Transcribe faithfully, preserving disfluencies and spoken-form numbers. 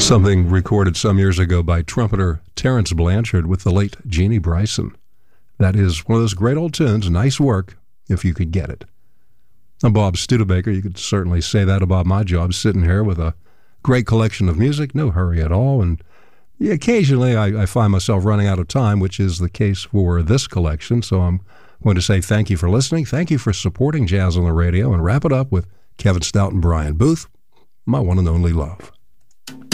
Something recorded some years ago by trumpeter Terrence Blanchard with the late Jeannie Bryson. That is one of those great old tunes. Nice work, if you could get it. I'm Bob Studebaker. You could certainly say that about my job, sitting here with a great collection of music, no hurry at all. And yeah, occasionally I, I find myself running out of time, which is the case for this collection. So I'm going to say thank you for listening. Thank you for supporting Jazz on the Radio, and wrap it up with Kevin Stout and Brian Booth, my one and only love.